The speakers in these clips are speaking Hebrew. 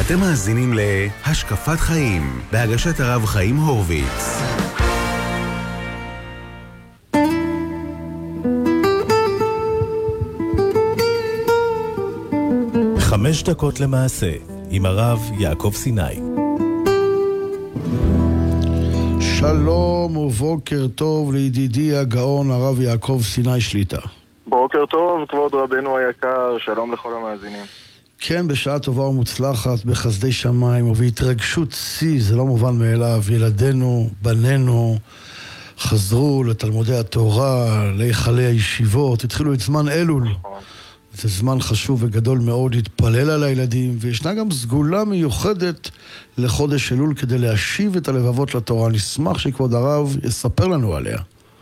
אתם מאזינים להשקפת חיים, בהגשת הרב חיים הורוביץ. חמש דקות למעשה, עם הרב יעקב סיני. שלום ובוקר טוב לידידי הגאון הרב יעקב סיני שליטה. בוקר טוב, כבוד רבנו היקר, שלום לכל המאזינים. כן, בשעה טובה ומוצלחת, בחסדי שמיים ובהתרגשות שיא, זה לא מובן מאליו, ילדינו, בנינו, חזרו לתלמודי התורה, להיכלי הישיבות, התחילו את זמן אלול. זה זמן חשוב וגדול מאוד להתפלל על הילדים, וישנה גם סגולה מיוחדת לחודש אלול כדי להשיב את הלבבות לתורה. נשמח שכבוד הרב יספר לנו עליה.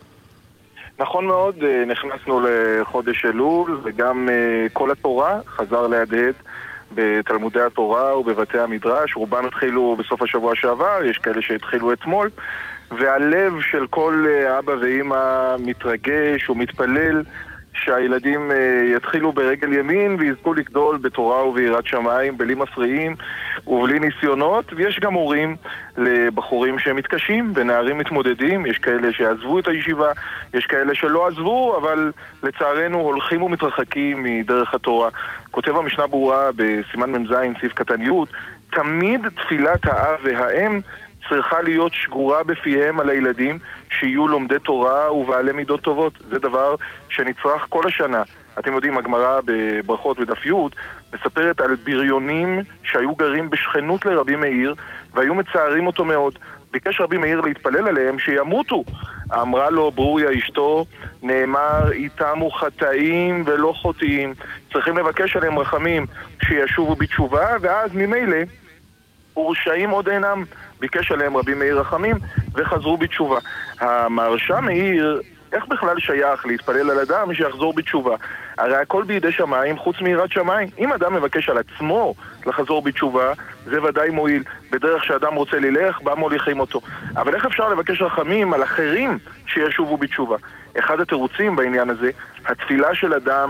נכון מאוד, נכנסנו לחודש אלול, וגם כל התורה חזר להדהד בתלמודי התורה ובבתי המדרש. רובם התחילו בסוף השבוע שעבר, יש כאלה שהתחילו אתמול, והלב של כל אבא ואמא מתרגש ומתפלל שהילדים יתחילו ברגל ימין ויזכו לגדול בתורה וביראת שמיים, בלי מפריעים ובלי ניסיונות. ויש גם הורים לבחורים שהם מתקשים ונערים מתמודדים, יש כאלה שעזבו את הישיבה, יש כאלה שלא עזבו, אבל לצערנו הולכים ומתרחקים מדרך התורה. כותב המשנה ברורה בסימן מ"ז סעיף קטן י', תמיד תפילת האב והאם צריכה להיות שגורה בפיהם על הילדים, שיהיו לומדי תורה ובעלי מידות טובות. זה דבר שנצרך כל השנה. אתם יודעים, הגמרא בברכות ודף י' מספרת על בריונים שהיו גרים בשכנות לרבי מאיר והיו מצערים אותו מאוד. ביקש רבי מאיר להתפלל עליהם שימותו. אמרה לו ברוריה אשתו, נאמר איתמו חטאים ולא חוטאים, צריכים לבקש עליהם רחמים שישובו בתשובה, ואז ממילא ורשעים עוד אינם. ביקש עליהם רבי מאיר רחמים וחזרו בתשובה. המהרש"א מאיר, איך בכלל שייך להתפלל על אדם שיחזור בתשובה? הרי הכל בידי שמיים חוץ מיראת שמיים. אם אדם מבקש על עצמו לחזור בתשובה, זה ודאי מועיל. בדרך שאדם רוצה ללך, בה מוליכים אותו. אבל איך אפשר לבקש רחמים על אחרים שישובו בתשובה? אחד התירוצים בעניין הזה, התפילה של אדם